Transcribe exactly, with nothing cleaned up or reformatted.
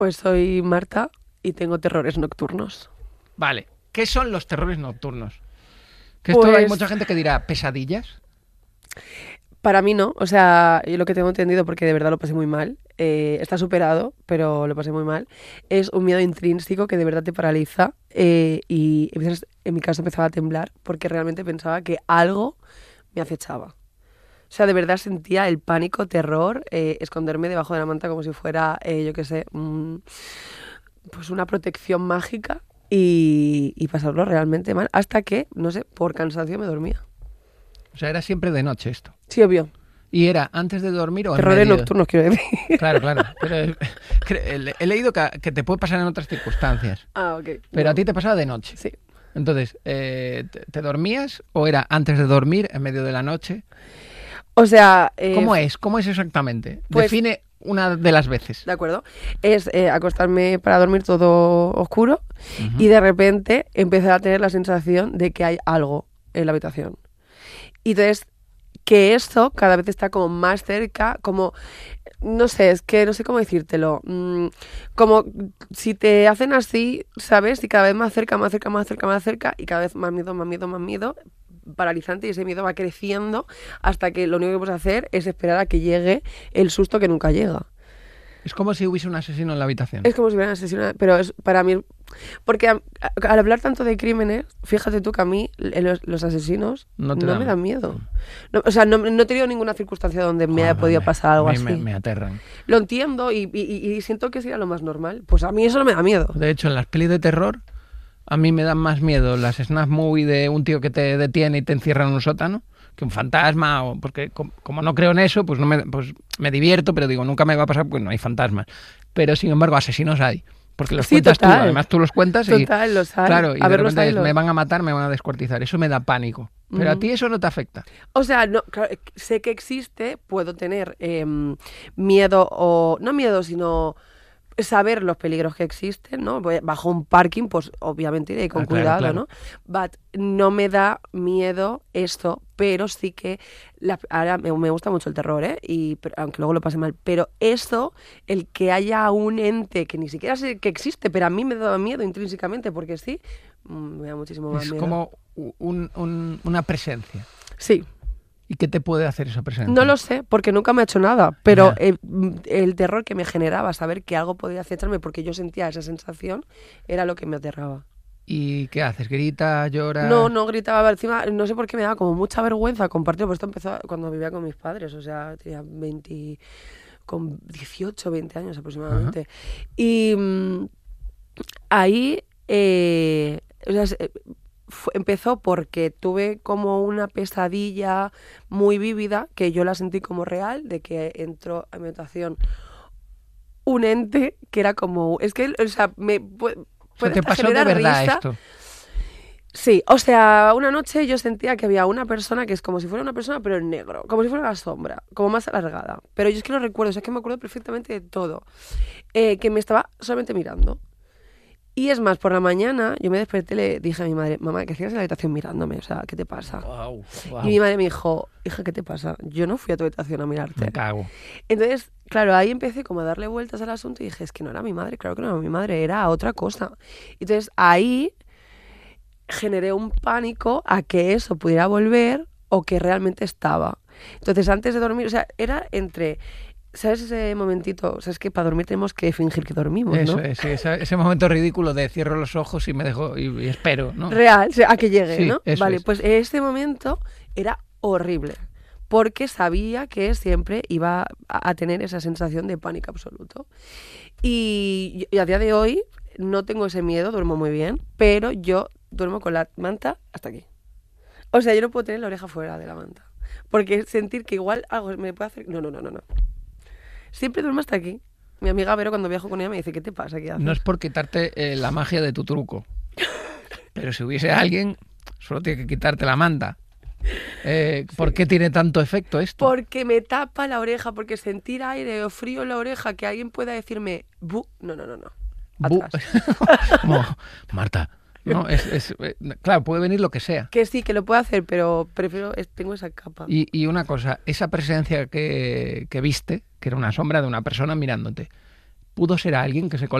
Pues soy Marta y tengo terrores nocturnos. Vale, ¿qué son los terrores nocturnos? Que esto Pues... hay mucha gente que dirá, ¿pesadillas? Para mí no, o sea, yo lo que tengo entendido, porque de verdad lo pasé muy mal, eh, está superado, pero lo pasé muy mal, es un miedo intrínseco que de verdad te paraliza eh, y empiezas- en mi caso empezaba a temblar porque realmente pensaba que algo me acechaba. O sea, de verdad sentía el pánico, terror, eh, esconderme debajo de la manta como si fuera, eh, yo qué sé, un- pues una protección mágica y, y pasarlo realmente mal, hasta que, no sé, por cansancio me dormía. O sea, era siempre de noche esto. Sí, obvio. ¿Y era antes de dormir o en Terrores medio? nocturnos, quiero decir. Claro, claro. Pero eh, cre- he he leído que, que te puede pasar en otras circunstancias. Ah, ok. Pero No. a ti te pasaba de noche. Sí. Entonces, eh, ¿te, te dormías o era antes de dormir, en medio de la noche? O sea... eh, ¿Cómo es? ¿Cómo es exactamente? pues- Define una de las veces. De acuerdo. Es eh, acostarme para dormir todo oscuro Ujú. y de repente empezar a tener la sensación de que hay algo en la habitación. Y entonces que esto cada vez está como más cerca, como, no sé, es que no sé cómo decírtelo, mm, como si te hacen así, ¿sabes? Y cada vez más cerca, más cerca, más cerca, más cerca, y cada vez más miedo, más miedo, más miedo, paralizante, y ese miedo va creciendo hasta que lo único que puedes hacer es esperar a que llegue el susto que nunca llega. Es como si hubiese un asesino en la habitación. Es como si hubieran asesinado, pero es para mí... Porque a- a- al hablar tanto de crímenes, fíjate tú que a mí l- los, los asesinos No no, te me dan- dan miedo. No, o sea, no, no he tenido ninguna circunstancia donde me haya Joder, podido me- pasar algo a mí así. Me, me aterran. Lo entiendo y, y- y- y siento que sería lo más normal. Pues a mí eso no me da miedo. De hecho, en las pelis de terror, a mí me dan más miedo las snap movie de un tío que te detiene y te encierra en un sótano que un fantasma, o porque com- como no creo en eso, pues no me, pues me divierto, pero digo, nunca me va a pasar porque no hay fantasmas. Pero sin embargo, asesinos hay. Porque los Sí, cuentas tú, total. además tú los cuentas y, Total, los hay. claro, y A de ver, los repente hay, es, los- me van a matar, me van a descuartizar. Eso me da pánico. Pero a Ujú. ti eso no te afecta. O sea, no, claro, eh, sé que existe, puedo tener em, miedo o... No miedo, sino saber los peligros que existen, ¿no? Voy- Bajo un parking, pues obviamente iré con Ah, claro, cuidado, claro. ¿no? But no me da miedo esto, pero sí que... la- ahora me, me gusta mucho el terror, ¿eh? Y, pero- aunque luego lo pase mal. Pero esto, el que haya un ente que ni siquiera sé que existe, pero a mí me da miedo intrínsecamente, porque sí, mm, me da muchísimo más Es miedo. como un- un- una presencia. Sí. ¿Y qué te puede hacer esa presencia? No lo sé, porque nunca me ha hecho nada, pero Ya. eh, mm, el terror que me generaba saber que algo podía acecharme porque yo sentía esa sensación era lo que me aterraba. ¿Y qué haces? ¿Gritas, lloras? No, no gritaba encima, no sé por qué me daba como mucha vergüenza compartirlo, pues esto empezó cuando vivía con mis padres, o sea, tenía veinte, con dieciocho, veinte años aproximadamente. Y mm, ahí eh, o sea, se- fu- empezó porque tuve como una pesadilla muy vívida que yo la sentí como real, de que entró a mi habitación un ente que era como... Es que, o sea, me puede, O sea, puede ¿te hasta pasó de generar verdad risa. esto? Sí, o sea, una noche yo sentía que había una persona que es como si fuera una persona, pero en negro, como si fuera una sombra, como más alargada. Pero yo es que lo recuerdo, o sea, es que me acuerdo perfectamente de todo. Eh, que me estaba solamente mirando. Y es más, por la mañana yo me desperté y le dije a mi madre, mamá, ¿qué hacías en la habitación mirándome? O sea, ¿qué te pasa? Wow, Y mi madre me dijo, hija, ¿qué te pasa? Yo no fui a tu habitación a mirarte. Me cago. Entonces, claro, ahí empecé como a darle vueltas al asunto y dije, es que no era mi madre, claro que no era mi madre, era otra cosa. Entonces, ahí generé un pánico a que eso pudiera volver o que realmente estaba. Entonces, antes de dormir, o sea, era entre... ¿Sabes ese momentito? O sea, es que para dormir tenemos que fingir que dormimos, Eso ¿no? es, sí, esa- ese momento ridículo de cierro los ojos y me dejo y, y espero, ¿no? Real, o sea, a que llegue, Sí, ¿no? eso Vale, es. pues este momento era horrible, porque sabía que siempre iba a, a tener esa sensación de pánico absoluto. Y, y a día de hoy no tengo ese miedo, duermo muy bien, pero yo duermo con la manta hasta aquí. O sea, yo no puedo tener la oreja fuera de la manta, porque sentir que igual algo me puede hacer... No, no, no, no, no. Siempre duermo hasta aquí. Mi amiga Vero, cuando viajo con ella, me dice, ¿qué te pasa? ¿Qué haces? No es por quitarte eh, la magia de tu truco. Pero si hubiese alguien, solo tiene que quitarte la manta. Eh, ¿Por qué tiene tanto efecto esto? Porque me tapa la oreja, porque sentir aire o frío en la oreja, que alguien pueda decirme, bu, no, no, no, no. Bu- Atrás. Como, Marta, no, es, es- eh, claro, puede venir lo que sea. Que sí, que lo puedo hacer, pero prefiero, es- tengo esa capa. Y, y una cosa, esa presencia que, que viste, que era una sombra de una persona mirándote, pudo ser alguien que se colaba